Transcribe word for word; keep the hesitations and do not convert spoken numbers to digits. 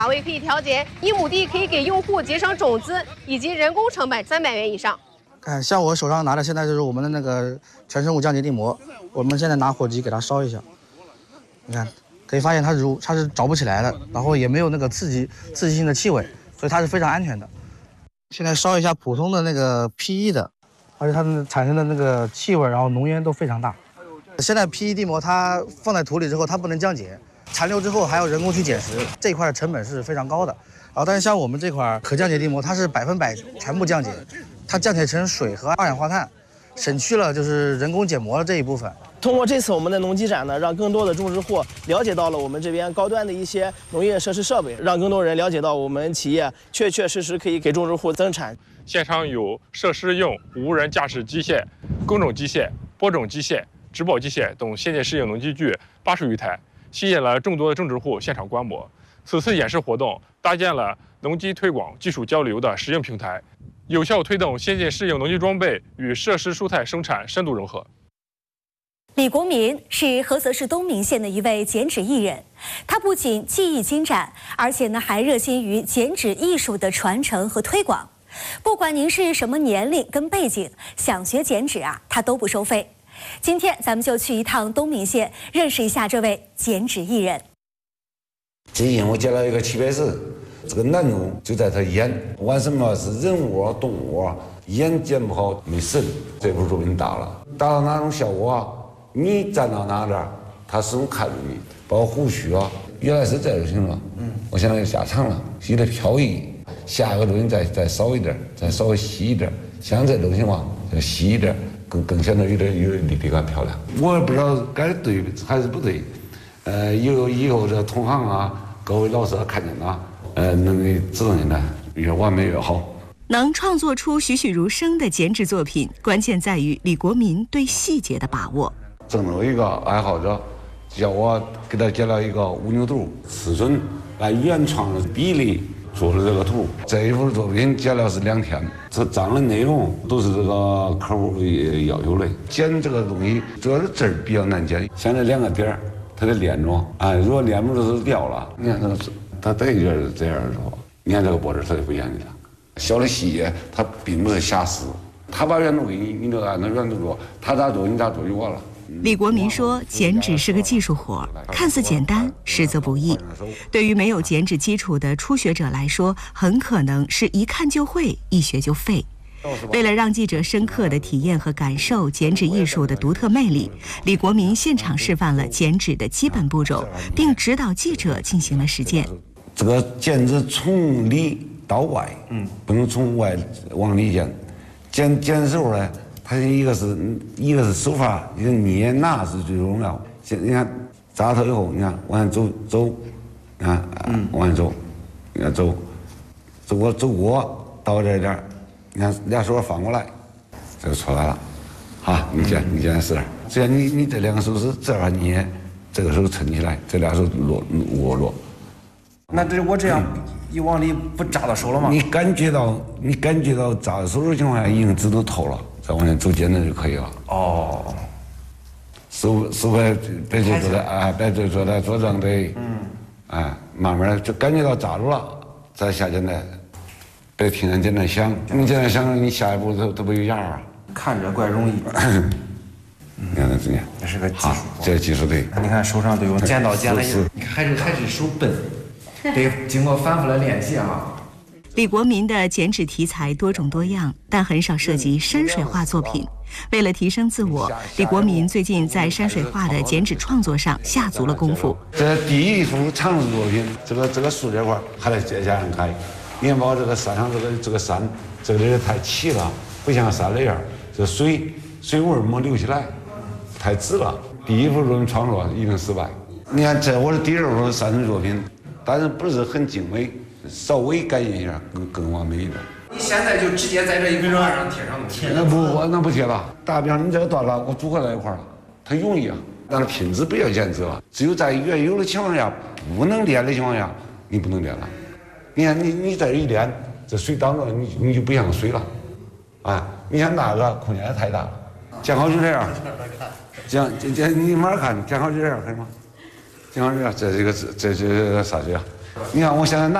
价位可以调节，一亩地可以给用户节省种子以及人工成本三百元以上。 看，像我手上拿的现在就是我们的那个全生物降解地膜，我们现在拿火机给它烧一下，你看可以发现它如它是着不起来的，然后也没有那个刺激刺激性的气味，所以它是非常安全的。现在烧一下普通的那个 P E 的，而且它的产生的那个气味，然后浓烟都非常大。现在 P E 地膜它放在土里之后，它不能降解，残留之后还要人工去捡拾，这一块的成本是非常高的。然后但是像我们这块可降解地膜，它是百分百全部降解，它降解成水和二氧化碳，省去了就是人工减膜的这一部分。 通过这次我们的农机展呢，让更多的种植户了解到了我们这边高端的一些农业设施设备，让更多人了解到我们企业确确实实可以给种植户增产。 现场有设施用无人驾驶机械、耕种机械、播种机械、植保机械等先进适应农机具八十余台，吸引了众多的种植户现场观摩。此次演示活动搭建了农机推广、技术交流的实用平台，有效推动先进适应农机装备与设施蔬菜生产深度融合。 李国民是菏泽市东明县的一位剪纸艺人，他不仅技艺精湛，而且呢还热心于剪纸艺术的传承和推广。不管您是什么年龄跟背景，想学剪纸啊，他都不收费。今天咱们就去一趟东明县，认识一下这位剪纸艺人。 最近我剪了一个七百字，这个难度就在它眼，玩什么是人物啊、动物啊，眼剪不好没神，这幅作品大了，达到哪种效果啊？你站到哪点，他始终看着你，包括胡须啊，原来是这就行了，嗯，我现在又加长了，有点飘逸。下一个作品再再少一点，再稍微细一点，像这种情况再细一点，更更显得有点有点立体感漂亮。我也不知道该对还是不对，呃，有以后这同行啊，各位老师看见了，呃，能给指导你呢，越完美越好。 能创作出栩栩如生的剪纸作品，关键在于李国民对细节的把握。 正有一个爱好者叫我给他剪了一个五牛犊，尺寸按原创的比例做了这个图。这一幅作品剪了是两天，这章的内容都是这个客户要求的。剪这个东西主要是字儿比较难剪，像这两个点儿，它得连着，哎，如果连不住就掉了。你看这个，它等于就是这样的话，你看这个脖子它就不严厉了。小的细节它并不是瑕疵，他把原图给你，你就按照原图做，他咋做你咋做就完了。 李国民说，剪纸是个技术活，看似简单，实则不易。对于没有剪纸基础的初学者来说，很可能是一看就会，一学就废。为了让记者深刻地体验和感受剪纸艺术的独特魅力，李国民现场示范了剪纸的基本步骤，并指导记者进行了实践。 这个剪纸从里到外，嗯，不能从外往里剪。剪剪的时候呢，它一个是一个是手法，一个捏拿是最重要。你看扎头以后，你看往下走走，你看，嗯，往下走，你看走，走过走过到这点，你看俩手放过来，这就出来了。好，你剪你剪试试，只要你你这两个手是这样捏，这个手抻起来，这俩手落握落。 那这我这样一往里不扎到手了吗？ 你感觉到你感觉到扎到手的情况下，已经指头透了，再往前走简单就可以了。 哦， 手手别别就坐在啊，别就坐在桌上对，嗯，哎，慢慢就感觉到扎住了，再下简单，别听人简单响，你简单响，你下一步都都不有样啊。 看着怪容易。 你看这这样， 这是个技术， 这技术对。 你看手上都用剪刀剪了一，你看还是还是手笨。得经过反复的练习啊。 李国民的剪纸题材多种多样，但很少涉及山水画作品。为了提升自我，李国民最近在山水画的剪纸创作上下足了功夫。 这第一幅常用作品，这个这个树这块还得再加上开。你看，把这个山上这个这个山，这个里太齐了，不像山那样，这水水纹没留起来，太直了。第一幅作品创作一定失败。你看，这我是第二幅山水作品。但是不是很精美，稍微改进一下更更完美一点。 你现在就直接在这一个案上贴上贴？ 那不我那不贴了。打比方，你这个断了，我组合在一块儿了，它容易啊。但是品质不要坚持了，只有在原有的情况下，不能练的情况下，你不能练了。你看你你这一练，这水当中你你就不像水了，啊！你看那个空间太大了，剪好就这样，剪剪剪你慢慢看，剪好就这样可以吗？剪好这样，这这个这这这啥水啊？ 你看我现在拿。